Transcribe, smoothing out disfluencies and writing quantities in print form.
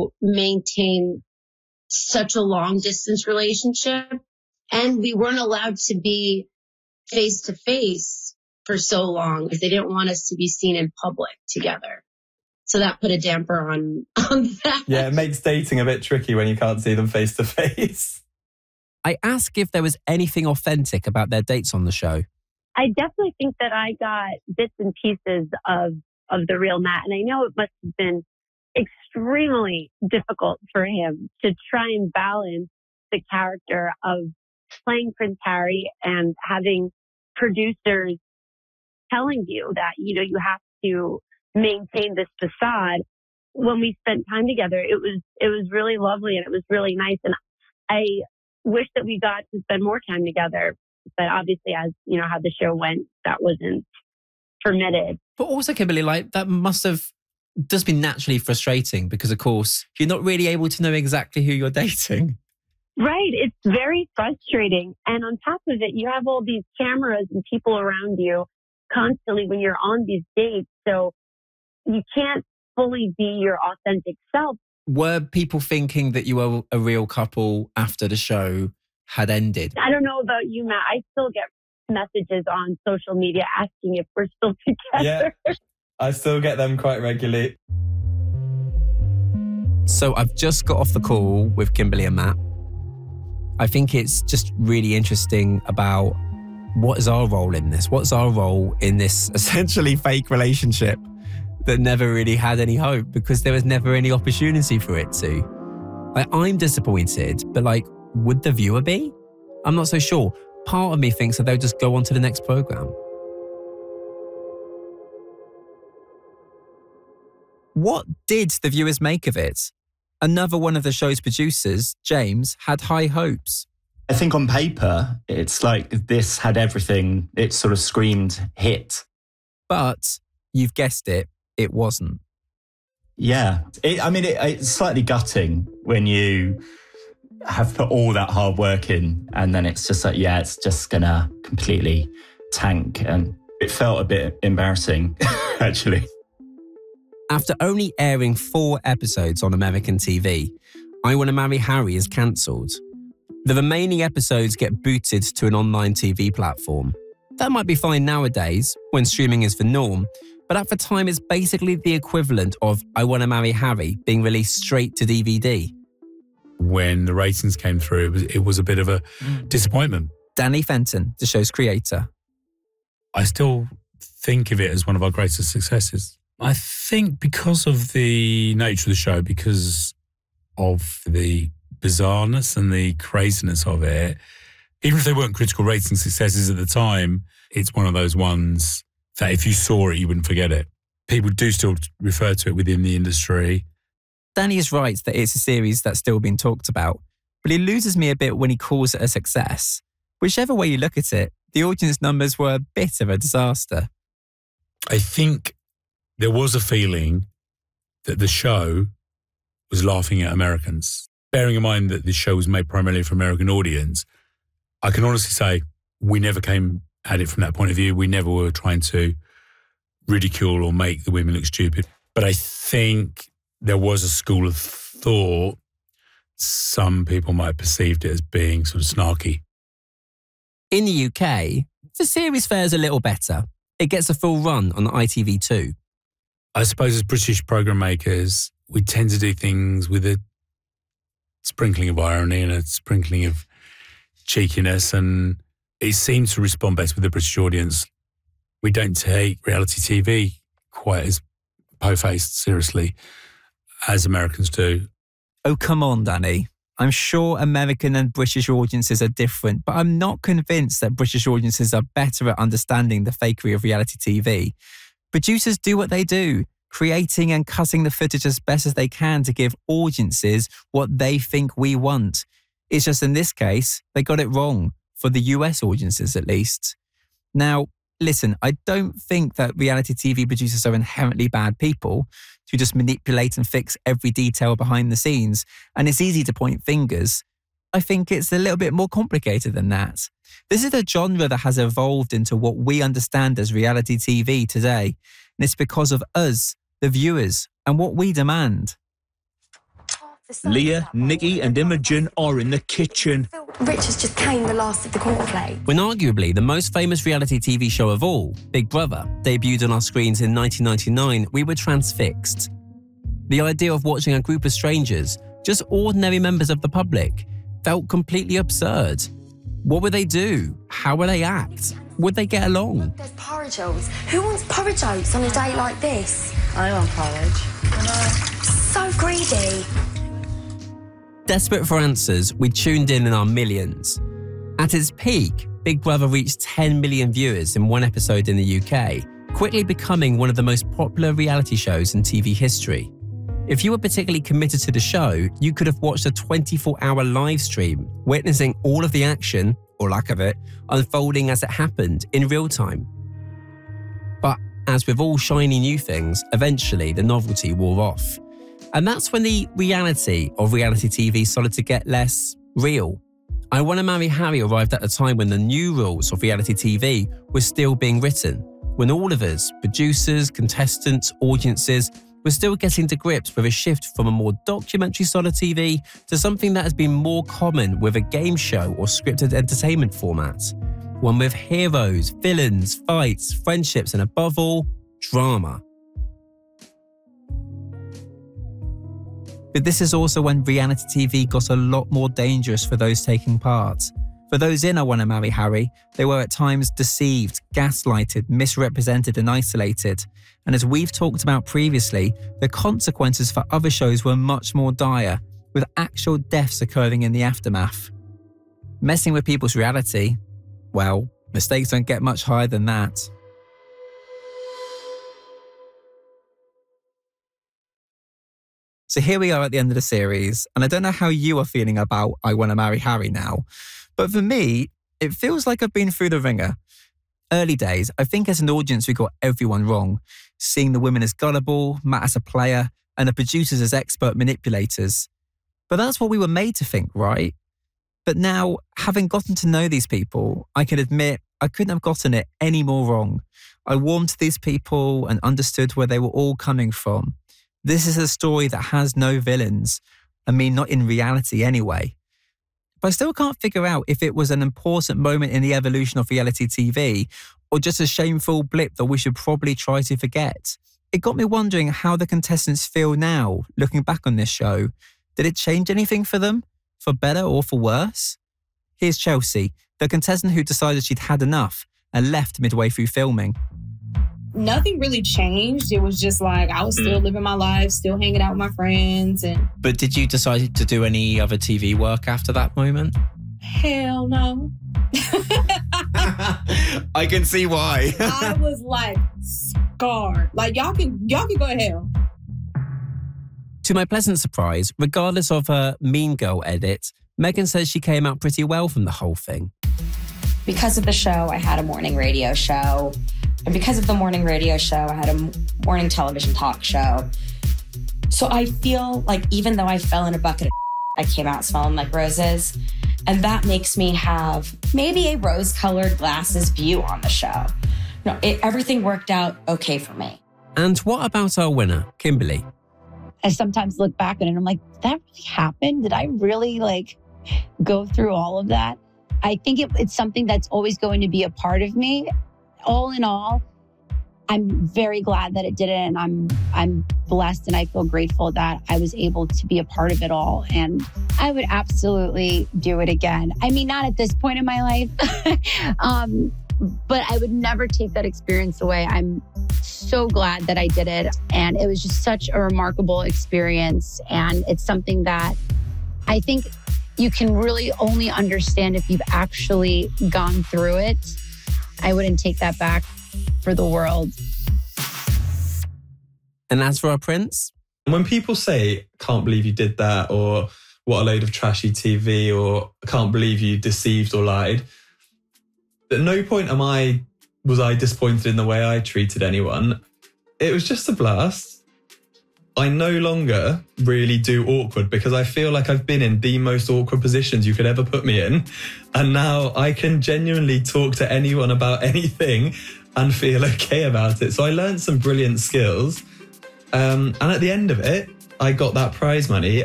to maintain such a long distance relationship. And we weren't allowed to be face to face for so long because they didn't want us to be seen in public together. So that put a damper on that. Yeah, it makes dating a bit tricky when you can't see them face to face. I asked if there was anything authentic about their dates on the show. I definitely think that I got bits and pieces of the real Matt. And I know it must have been extremely difficult for him to try and balance the character of playing Prince Harry and having producers telling you that, you have to maintain this facade. When we spent time together, it was really lovely and it was really nice. And I wish that we got to spend more time together. But obviously, as you know how the show went, that wasn't permitted. But also, Kimberly, that must have just been naturally frustrating because, of course, you're not really able to know exactly who you're dating. Right. It's very frustrating. And on top of it, you have all these cameras and people around you constantly when you're on these dates. So you can't fully be your authentic self. Were people thinking that you were a real couple after the show had ended? I don't know about you, Matt. I still get messages on social media asking if we're still together. Yeah, I still get them quite regularly. So I've just got off the call with Kimberly and Matt. I think it's just really interesting about what is our role in this? What's our role in this essentially fake relationship that never really had any hope because there was never any opportunity for it to? I'm disappointed, but would the viewer be? I'm not so sure. Part of me thinks that they'll just go on to the next programme. What did the viewers make of it? Another one of the show's producers, James, had high hopes. I think on paper, it's like this had everything. It sort of screamed hit. But you've guessed it, it wasn't. Yeah. It's slightly gutting when you have put all that hard work in and then it's just it's just going to completely tank. And it felt a bit embarrassing, actually. After only airing 4 episodes on American TV, I Want to Marry Harry is cancelled. The remaining episodes get booted to an online TV platform. That might be fine nowadays, when streaming is the norm, but at the time it's basically the equivalent of I Want to Marry Harry being released straight to DVD. When the ratings came through, it was a bit of a disappointment. Danny Fenton, the show's creator. I still think of it as one of our greatest successes. I think because of the nature of the show, because of the bizarreness and the craziness of it, even if they weren't critical rating successes at the time, it's one of those ones that if you saw it, you wouldn't forget it. People do still refer to it within the industry. Danny is right that it's a series that's still being talked about, but he loses me a bit when he calls it a success. Whichever way you look at it, the audience numbers were a bit of a disaster. I think there was a feeling that the show was laughing at Americans. Bearing in mind that this show was made primarily for American audience, I can honestly say we never came at it from that point of view. We never were trying to ridicule or make the women look stupid. But I think there was a school of thought. Some people might have perceived it as being sort of snarky. In the UK, the series fares a little better. It gets a full run on ITV2. I suppose as British programme makers, we tend to do things with a sprinkling of irony and a sprinkling of cheekiness, and it seems to respond best with the British audience. We don't take reality TV quite as po-faced seriously as Americans do. Oh, come on, Danny. I'm sure American and British audiences are different, but I'm not convinced that British audiences are better at understanding the fakery of reality TV. Producers do what they do, creating and cutting the footage as best as they can to give audiences what they think we want. It's just in this case, they got it wrong, for the US audiences at least. Now, listen, I don't think that reality TV producers are inherently bad people who just manipulate and fix every detail behind the scenes, and it's easy to point fingers. I think it's a little bit more complicated than that. This is a genre that has evolved into what we understand as reality TV today, and it's because of us, the viewers, and what we demand. Leah, Nikki and Imogen are in the kitchen. Richard's just came the last of the cornflakes. When arguably the most famous reality TV show of all, Big Brother, debuted on our screens in 1999, we were transfixed. The idea of watching a group of strangers, just ordinary members of the public, felt completely absurd. What would they do? How would they act? Would they get along? There's porridge oats. Who wants porridge oats on a day like this? I want porridge. So greedy. Desperate for answers, we tuned in our millions. At its peak, Big Brother reached 10 million viewers in one episode in the UK, quickly becoming one of the most popular reality shows in TV history. If you were particularly committed to the show, you could have watched a 24-hour live stream, witnessing all of the action, or lack of it, unfolding as it happened in real time. But as with all shiny new things, eventually the novelty wore off. And that's when the reality of reality TV started to get less real. I Want to Marry Harry arrived at a time when the new rules of reality TV were still being written, when all of us, producers, contestants, audiences, we're still getting to grips with a shift from a more documentary style of TV to something that has been more common with a game show or scripted entertainment format. One with heroes, villains, fights, friendships, and above all, drama. But this is also when reality TV got a lot more dangerous for those taking part. For those in I Want to Marry Harry, they were at times deceived, gaslighted, misrepresented and isolated. And as we've talked about previously, the consequences for other shows were much more dire, with actual deaths occurring in the aftermath. Messing with people's reality, well, mistakes don't get much higher than that. So here we are at the end of the series, and I don't know how you are feeling about I Want to Marry Harry now, but for me, it feels like I've been through the ringer. Early days, I think as an audience we got everyone wrong, seeing the women as gullible, Matt as a player, and the producers as expert manipulators. But that's what we were made to think, right? But now, having gotten to know these people, I can admit I couldn't have gotten it any more wrong. I warmed to these people and understood where they were all coming from. This is a story that has no villains. I mean, not in reality anyway. But I still can't figure out if it was an important moment in the evolution of reality TV or just a shameful blip that we should probably try to forget. It got me wondering how the contestants feel now, looking back on this show. Did it change anything for them? For better or for worse? Here's Chelsea, the contestant who decided she'd had enough and left midway through filming. Nothing really changed. It was just like I was still living my life, still hanging out with my friends. But did you decide to do any other TV work after that moment? Hell no. I can see why. I was like scarred. Like y'all can go to hell. To my pleasant surprise, regardless of her Mean Girl edit, Megan says she came out pretty well from the whole thing. Because of the show, I had a morning radio show. And because of the morning radio show, I had a morning television talk show. So I feel like even though I fell in a bucket of I came out smelling like roses. And that makes me have maybe a rose-colored glasses view on the show. No, everything worked out okay for me. And what about our winner, Kimberly? I sometimes look back on it and I'm like, did that really happen? Did I really go through all of that? I think it's something that's always going to be a part of me. All in all, I'm very glad that it did it, and I'm blessed and I feel grateful that I was able to be a part of it all. And I would absolutely do it again. I mean, not at this point in my life, but I would never take that experience away. I'm so glad that I did it, and it was just such a remarkable experience. And it's something that I think you can really only understand if you've actually gone through it. I wouldn't take that back for the world. And as for our prince? When people say, can't believe you did that, or what a load of trashy TV, or can't believe you deceived or lied, at no point was I disappointed in the way I treated anyone. It was just a blast. I no longer really do awkward because I feel like I've been in the most awkward positions you could ever put me in. And now I can genuinely talk to anyone about anything and feel okay about it. So I learned some brilliant skills. And at the end of it, I got that prize money.